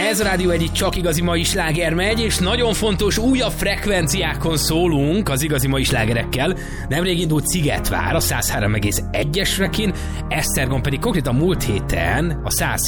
Ez a Rádió Egy, csak igazi mai sláger megy, és nagyon fontos újabb frekvenciákon szólunk az igazi mai slágerekkel. Nemrég indult Szigetvár a 103,1-es frekin, Esztergom pedig konkrétan múlt héten a